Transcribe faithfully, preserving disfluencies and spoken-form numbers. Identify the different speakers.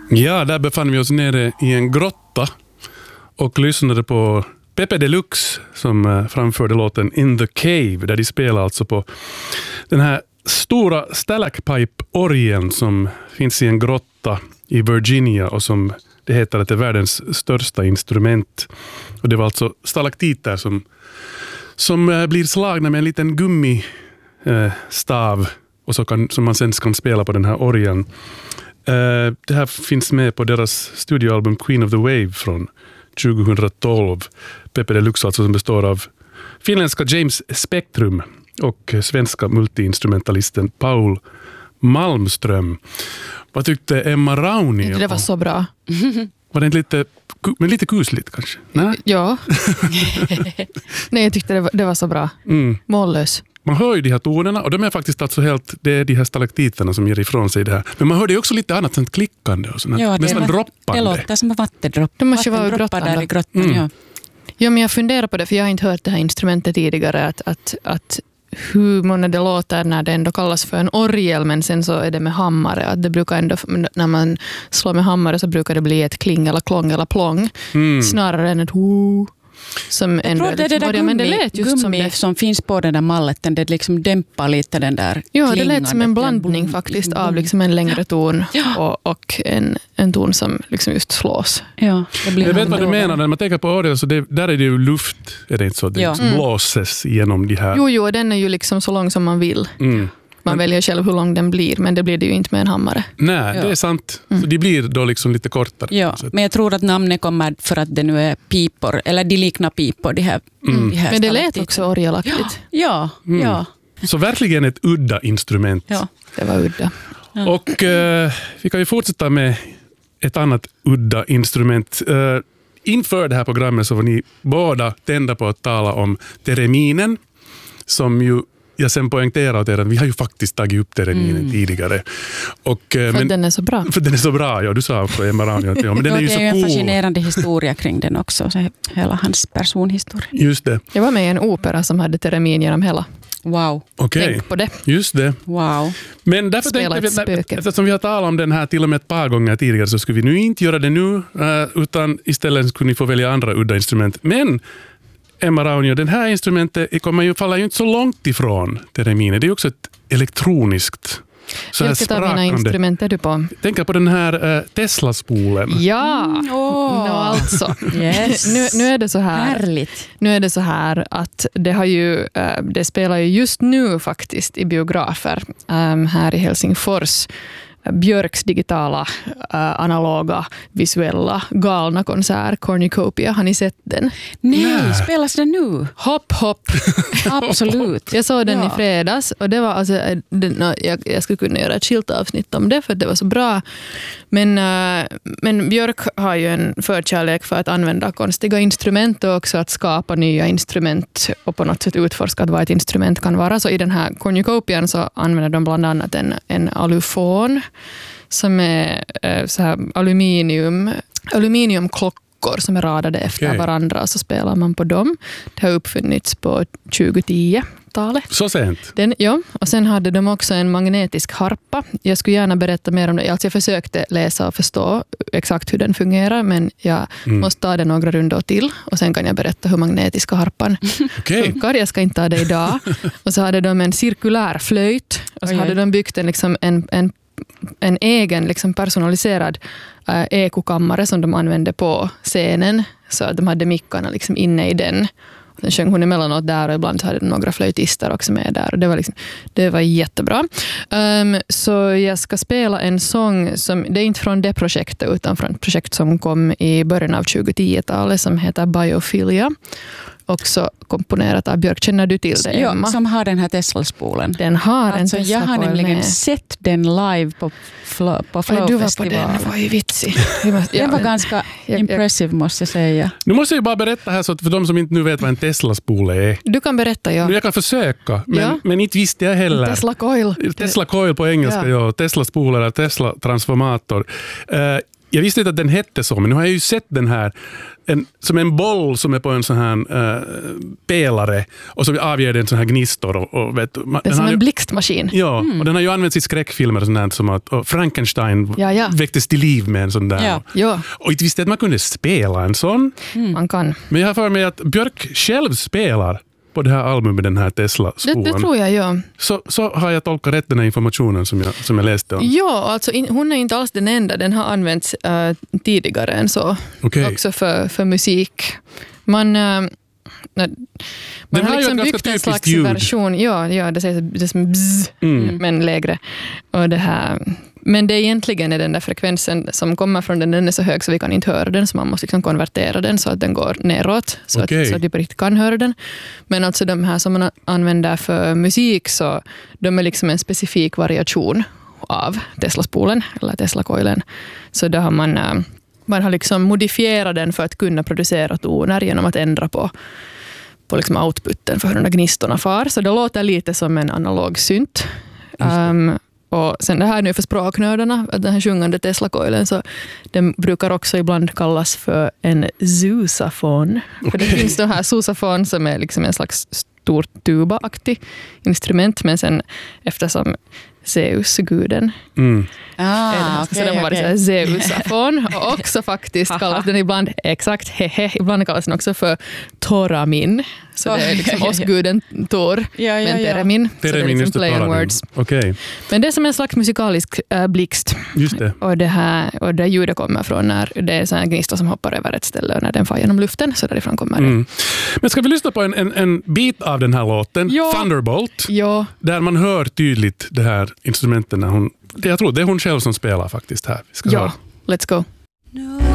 Speaker 1: Ja, där befann vi oss nere i en grotta och lyssnade på Pepe Deluxe som framförde låten In the Cave, där de spelar alltså på den här stora stalagpipe-orgeln som finns i en grotta i Virginia och som det heter att det är världens största instrument. Och det var alltså stalaktiter som, som blir slagna med en liten gummistav och så kan, som man sen kan spela på den här orgeln. Uh, det här finns med på deras studioalbum Queen of the Wave från tjugohundratolv. Pepe Deluxe alltså, som består av finländska James Spektrum och svenska multiinstrumentalisten Paul Malmström. Vad tyckte Emma Rauni?
Speaker 2: Det var så bra.
Speaker 1: Var det inte lite, men lite kusligt kanske? Nej?
Speaker 2: Ja. Nej, jag tyckte det var, det var så bra. Mm. Mållös.
Speaker 1: Man hör ju de här tonerna och de är faktiskt alltså helt, det är de här stalaktiterna som ger ifrån sig det här. Men man hör det också lite annat än klickande och sånt. Ja, nästan droppande.
Speaker 3: Det låter som en vattendropp.
Speaker 2: Det måste vara
Speaker 3: droppar där i grottan.
Speaker 1: Mm.
Speaker 3: Ja.
Speaker 2: Ja, men jag funderar på det, för jag har inte hört det här instrumentet tidigare, att, att, att hur många det låter när det ändå kallas för en orgel, men sen så är det med hammare. Att det brukar ändå, när man slår med hammare så brukar det bli ett kling eller klong eller plong. Mm. Snarare än ett ho. Som
Speaker 3: jag tror det är det där gummi, men det lät just gummi som, det, som finns på den där malletten, det liksom dämpar lite den där
Speaker 2: ja, det lät som en blandning boom, faktiskt boom. Av liksom en längre ton ja. och, och en, en ton som liksom just slås.
Speaker 3: Ja, det blir
Speaker 1: jag vet vad du menar, när man tänker på orgel så det, där är det ju luft, är det inte så? Det ja. mm. blåses genom de här.
Speaker 2: Jo, jo, den är ju liksom så lång som man vill. Mm. Man väljer själv hur lång den blir, men det blir det ju inte med en hammare.
Speaker 1: Nej,
Speaker 2: ja.
Speaker 1: det är sant. Mm. Så de blir då liksom lite kortare.
Speaker 3: Ja, men jag tror att namnet kommer för att det nu är pipor, eller de liknar pipor. De här,
Speaker 1: mm.
Speaker 3: de här
Speaker 2: men det lät också orgelaktigt.
Speaker 3: Ja, mm. ja.
Speaker 1: Så verkligen ett udda instrument.
Speaker 2: Ja, det var udda.
Speaker 1: Ja. Och eh, vi kan ju fortsätta med ett annat udda instrument. Eh, inför det här programmet så var ni båda tända på att tala om tereminen, som ju jag sen poängterar att vi har ju faktiskt tagit upp tereminen mm. tidigare. Och,
Speaker 2: för men, den är så bra.
Speaker 1: För den är så bra, ja. Du sa också Emma Rauni att ja, men den är ju så cool.
Speaker 3: Det är en fascinerande historia kring den också, så hela hans personhistoria.
Speaker 1: Just det.
Speaker 2: Jag var med i en opera som hade teremin genom hela.
Speaker 3: Wow.
Speaker 1: Okej. Okay.
Speaker 2: Tänk på det.
Speaker 1: Just det.
Speaker 3: Wow.
Speaker 1: Men därför
Speaker 2: Spela
Speaker 1: tänkte vi,
Speaker 2: att,
Speaker 1: eftersom vi har talat om den här till och med ett par gånger tidigare, så skulle vi nu inte göra det nu, utan istället skulle ni få välja andra udda instrument. Men Emma Rauni, den här instrumentet kommer ju, faller ju inte så långt ifrån tereminen. Det är också ett elektroniskt så här
Speaker 2: vilket av mina instrument är du på?
Speaker 1: Tänk på den här uh, Tesla-spolen.
Speaker 2: Ja,
Speaker 3: mm, oh.
Speaker 2: no, alltså.
Speaker 3: Yes.
Speaker 2: nu, nu är det så här.
Speaker 3: Härligt.
Speaker 2: Nu är det så här att det har ju, uh, det spelar ju just nu faktiskt i biografer um, här i Helsingfors. Björks digitala, uh, analoga, visuella, galna konsert, Cornucopia. Har ni sett den?
Speaker 3: Nej, Nej. Spelas den nu?
Speaker 2: Hopp, hopp.
Speaker 3: Absolut.
Speaker 2: Jag såg den
Speaker 3: ja.
Speaker 2: i fredags och det var alltså, den, jag, jag skulle kunna göra ett skilt avsnitt om det för att det var så bra. Men, uh, men Björk har ju en förkärlek för att använda konstiga instrument och också att skapa nya instrument och på något sätt utforska vad ett instrument kan vara. Så i den här Cornucopian så använder de bland annat en, en alufon som är eh, så här aluminium, aluminiumklockor som är radade efter okay. varandra och så spelar man på dem. Det har uppfunnits på tjugohundratio-talet.
Speaker 1: Så sent?
Speaker 2: Den, ja, och sen hade de också en magnetisk harpa. Jag skulle gärna berätta mer om det. Alltså jag försökte läsa och förstå exakt hur den fungerar, men jag mm. måste ta det några rundor till och sen kan jag berätta hur magnetiska harpan
Speaker 1: okay.
Speaker 2: funkar. Jag ska inte ta det idag. Och så hade de en cirkulär flöjt och så Oj. hade de byggt en, liksom, en, en en egen liksom personaliserad äh, ekokammare som de använde på scenen, så att de hade mickarna liksom inne i den. Sen sjöng hon emellanåt där och ibland hade de några flöjtister också med där och det var, liksom, det var jättebra. Um, så jag ska spela en sång som, det är inte från det projektet utan från ett projekt som kom i början av tjugohundratio-talet som heter Biophilia. Också komponerat av Björk. Känner du till det, Emma?
Speaker 3: Ja, som har den här Tesla-spolen.
Speaker 2: Den har
Speaker 3: alltså,
Speaker 2: en Tesla-spolen.
Speaker 3: Jag har nämligen
Speaker 2: med.
Speaker 3: sett den live på, Flo- på Flow-festival.
Speaker 2: Du var på den, det var ju vitsig.
Speaker 3: Den var ganska jag, impressive måste jag säga.
Speaker 1: Nu måste jag bara berätta här så att för de som inte nu vet vad en Tesla-spole är.
Speaker 2: Du kan berätta, ja.
Speaker 1: Jag kan försöka, men,
Speaker 2: ja.
Speaker 1: men inte visste jag heller.
Speaker 2: Tesla coil.
Speaker 1: Tesla coil på engelska, ja. ja. Tesla-spole eller Tesla-transformator. Uh, jag visste inte att den hette så, men nu har jag ju sett den här en, som en boll som är på en sån här uh, pelare och så avger den sån här gnistor. Och, och, vet, man,
Speaker 2: det är som en
Speaker 1: ju,
Speaker 2: blixtmaskin.
Speaker 1: Ja, mm. och den har ju använts i skräckfilmer och sånt här, som att och Frankenstein
Speaker 2: ja, ja.
Speaker 1: väcktes till liv med en sån där.
Speaker 2: Ja. Ja.
Speaker 1: Och inte visste att man kunde spela en sån.
Speaker 2: Mm. Man kan.
Speaker 1: Men jag har för mig att Björk själv spelar på det här albumet, den här Tesla-skolan.
Speaker 2: Det, det tror jag, ja.
Speaker 1: Så, så har jag tolkat rätt den här informationen som jag, som jag läste om.
Speaker 2: Ja, alltså in, hon är inte alls den enda. Den har använts uh, tidigare än så.
Speaker 1: Okay.
Speaker 2: Också för, för musik. Man, uh, man har liksom byggt en slags ljud. version. Ja, ja, det sägs det som bzz, mm. men lägre. Och det här... Men det egentligen är den där frekvensen som kommer från den, den är så hög så vi kan inte höra den, så man måste liksom konvertera den så att den går neråt, så, okay. att, så att vi på riktigt kan höra den. Men alltså de här som man använder för musik, så de är liksom en specifik variation av Tesla-spolen eller Tesla-koilen. Så då har man, man har liksom modifierat den för att kunna producera toner genom att ändra på, på liksom outputen för hur de där gnistorna far. Så det låter lite som en analog synt. Um, Och sen det här nu för språknördarna, den här sjungande Tesla-koilen, så den brukar också ibland kallas för en zoosafon. Okay. För det finns det här zoosafon som är liksom en slags stor tuba-aktig instrument, men sen eftersom Zeus-guden
Speaker 3: mm. ah,
Speaker 2: okay, så den var okay. Zeusafon, och också faktiskt kallas den ibland, exakt, hehe, ibland kallas den också för Toramin. Så oh, det är liksom ja, åsguden Tor,
Speaker 3: ja, ja,
Speaker 2: men
Speaker 3: ja.
Speaker 2: Teremin.
Speaker 1: Teremin,
Speaker 2: så det är liksom play on words.
Speaker 1: Okay.
Speaker 2: Men det är som en slags musikalisk äh, blixt.
Speaker 1: Just det.
Speaker 2: Och det här, och det ljudet kommer från när det är sån här gnistor som hoppar över ett ställe och när den far genom luften, så därifrån kommer det.
Speaker 1: Mm. Men ska vi lyssna på en, en, en bit av den här låten,
Speaker 2: ja.
Speaker 1: Thunderbolt,
Speaker 2: ja.
Speaker 1: där man hör tydligt det här instrumenten när hon, jag tror det är hon själv som spelar faktiskt här. Vi ska
Speaker 2: ja,
Speaker 1: höra.
Speaker 2: let's go.
Speaker 4: No.